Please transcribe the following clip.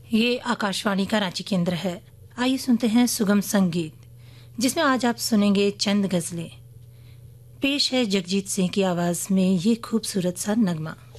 ये आकाशवाणी का रांची केंद्र है। आइए सुनते हैं सुगम संगीत, जिसमें आज आप सुनेंगे चंद गजलें। पेश है जगजीत सिंह की आवाज में ये खूबसूरत सा नगमा।